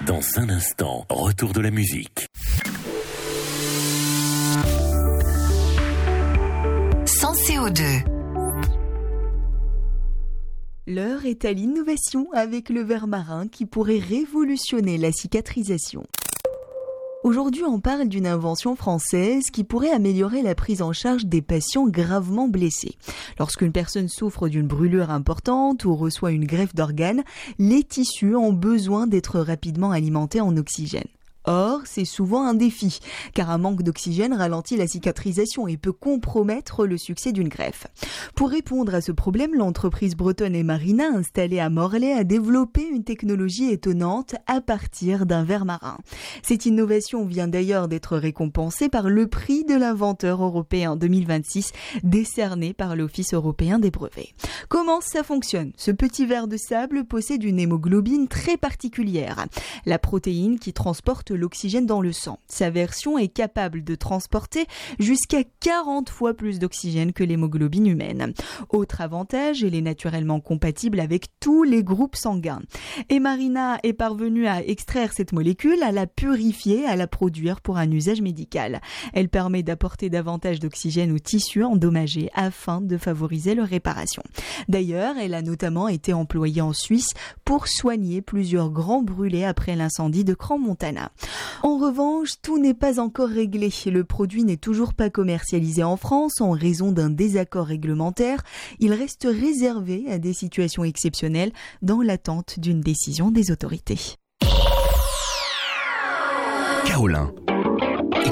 Dans un instant, retour de la musique. Sans CO2. L'heure est à l'innovation avec le verre marin qui pourrait révolutionner la cicatrisation. Aujourd'hui, on parle d'une invention française qui pourrait améliorer la prise en charge des patients gravement blessés. Lorsqu'une personne souffre d'une brûlure importante ou reçoit une greffe d'organes, les tissus ont besoin d'être rapidement alimentés en oxygène. Or, c'est souvent un défi, car un manque d'oxygène ralentit la cicatrisation et peut compromettre le succès d'une greffe. Pour répondre à ce problème, l'entreprise bretonne Emarina, installée à Morlaix, a développé une technologie étonnante à partir d'un verre marin. Cette innovation vient d'ailleurs d'être récompensée par le prix de l'inventeur européen 2026, décerné par l'Office européen des brevets. Comment ça fonctionne ? Ce petit verre de sable possède une hémoglobine très particulière, la protéine qui transporte l'oxygène dans le sang. Sa version est capable de transporter jusqu'à 40 fois plus d'oxygène que l'hémoglobine humaine. Autre avantage, elle est naturellement compatible avec tous les groupes sanguins. Emarina est parvenue à extraire cette molécule, à la purifier, à la produire pour un usage médical. Elle permet d'apporter davantage d'oxygène aux tissus endommagés afin de favoriser leur réparation. D'ailleurs, elle a notamment été employée en Suisse pour soigner plusieurs grands brûlés après l'incendie de Crans-Montana. En revanche, tout n'est pas encore réglé. Le produit n'est toujours pas commercialisé en France en raison d'un désaccord réglementaire. Il reste réservé à des situations exceptionnelles dans l'attente d'une décision des autorités. Kaolin,